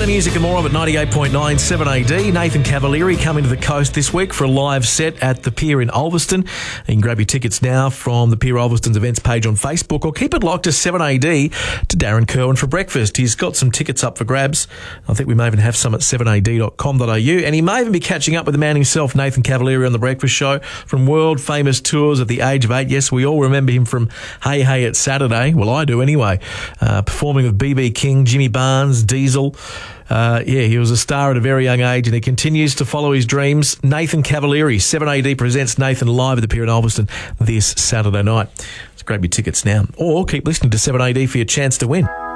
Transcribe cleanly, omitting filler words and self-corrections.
music and more of at 98.9 7AD. Nathan Cavalieri coming to the coast this week for a live set at the Pier in Ulverston. You can grab your tickets now from the Pier Ulverston's events page on Facebook, or keep it locked to 7AD to Darren Kerwin for breakfast. He's got some tickets up for grabs. I think we may even have some at 7ad.com.au, and he may even be catching up with the man himself, Nathan Cavalieri, on The Breakfast Show from world famous tours at the age of 8. Yes, we all remember him from Hey Hey It's Saturday. Well, I do anyway. Performing with B.B. King, Jimmy Barnes, Diesel. He was a star at a very young age, and he continues to follow his dreams. Nathan Cavalieri, 7AD presents Nathan live at the Pier in Ulverston this Saturday night. Let's grab your tickets now, or keep listening to 7AD for your chance to win.